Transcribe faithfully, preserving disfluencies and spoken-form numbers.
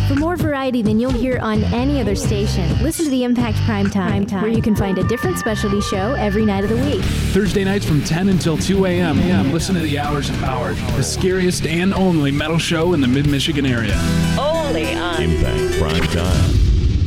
For more variety than you'll hear on any other station, listen to the Impact Primetime, Time, where you can find a different specialty show every night of the week. Thursday nights from ten until two a.m. Listen to the Hours of Power, the scariest and only metal show in the mid-Michigan area. Only on Impact Primetime.